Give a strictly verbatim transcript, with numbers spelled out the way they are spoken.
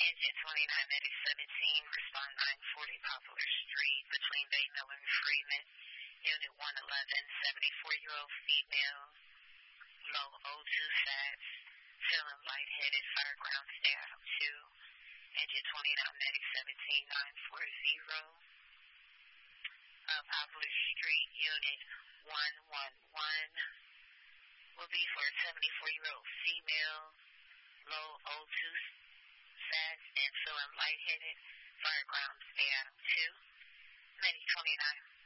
Engine twenty-nine at seventeen, respond nine forty Poplar Street between Bay Miller and Freeman. Unit one eleven, seventy-four-year-old female, low O two sats, feeling lightheaded, fireground staff two. Engine twenty-nine at seventeen, nine forty. Uh, Poplar Street, Unit one one one, will be for a seventy-four-year-old female, low O two sats, and feeling lightheaded, fireground staff two. Many twenty-nine.